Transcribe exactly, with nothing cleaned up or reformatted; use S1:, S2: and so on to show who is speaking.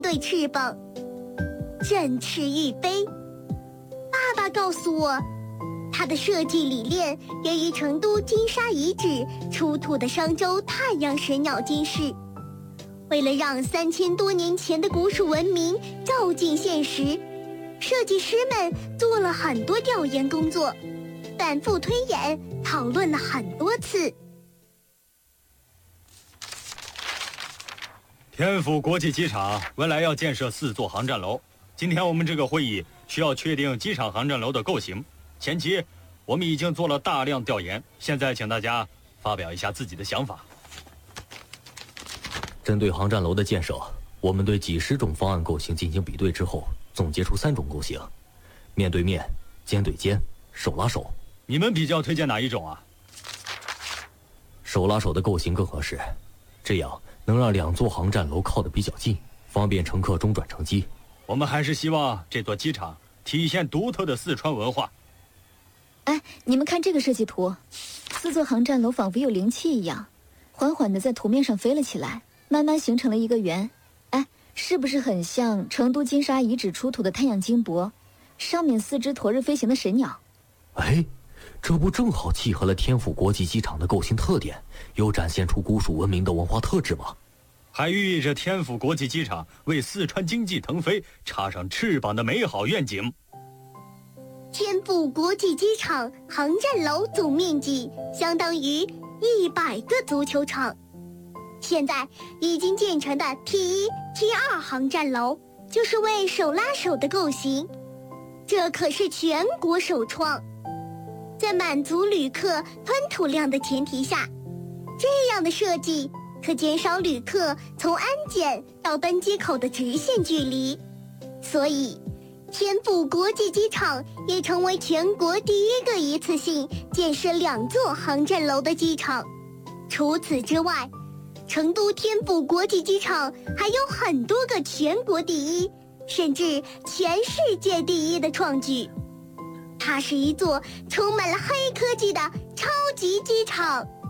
S1: 对翅膀，振翅欲飞。爸爸告诉我，他的设计理念源于成都金沙遗址出土的商周太阳神鸟金饰。为了让三千多年前的古蜀文明照进现实，设计师们做了很多调研工作，反复推演，讨论了很多次。
S2: 天府国际机场未来要建设四座航站楼，今天我们这个会议需要确定机场航站楼的构型。前期我们已经做了大量调研，现在请大家发表一下自己的想法。
S3: 针对航站楼的建设，我们对几十种方案构型进行比对之后，总结出三种构型：面对面、肩对肩、手拉手。
S2: 你们比较推荐哪一种啊？
S3: 手拉手的构型更合适，这样能让两座航站楼靠得比较近，方便乘客中转乘机。
S2: 我们还是希望这座机场体现独特的四川文化。
S4: 哎，你们看这个设计图，四座航站楼仿佛有灵气一样，缓缓地在图面上飞了起来，慢慢形成了一个圆。哎，是不是很像成都金沙遗址出土的太阳金箔，上面四只驮着飞行的神鸟？
S3: 哎，这不正好契合了天府国际机场的构型特点，又展现出古蜀文明的文化特质吗？
S2: 还寓意着天府国际机场为四川经济腾飞插上翅膀的美好愿景。
S1: 天府国际机场航站楼总面积相当于一百个足球场，现在已经建成的 T 一、T 二航站楼就是为手拉手的构型，这可是全国首创。在满足旅客吞吐量的前提下，这样的设计可减少旅客从安检到登机口的直线距离，所以天府国际机场也成为全国第一个一次性建设两座航站楼的机场。除此之外，成都天府国际机场还有很多个全国第一，甚至全世界第一的创举。它是一座充满了黑科技的超级机场。